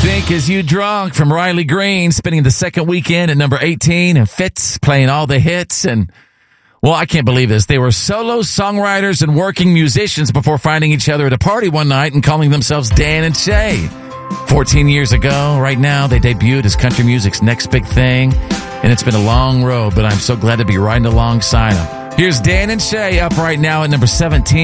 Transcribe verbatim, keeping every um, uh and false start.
Think Is You Drunk from Riley Green, spending the second weekend at number eighteen, and Fitz playing all the hits. And, well, I can't believe this. They were solo songwriters and working musicians before finding each other at a party one night and calling themselves Dan and Shay. fourteen years ago, right now, they debuted as country music's next big thing. And it's been a long road, but I'm so glad to be riding alongside them. Here's Dan and Shay up right now at number seventeen.